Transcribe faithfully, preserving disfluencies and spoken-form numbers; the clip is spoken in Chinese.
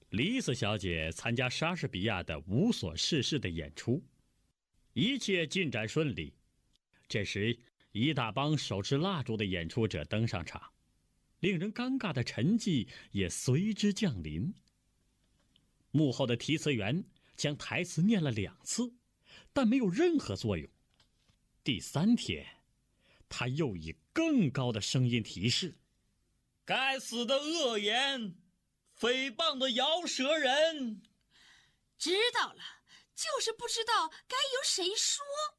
丽丝小姐参加莎士比亚的无所事事的演出，一切进展顺利。这时，一大帮手持蜡烛的演出者登上场，令人尴尬的沉寂也随之降临。幕后的提词员将台词念了两次，但没有任何作用。第三天，他又以更高的声音提示： 该死的恶言，诽谤的摇舌人。 知道了，就是不知道该由谁说。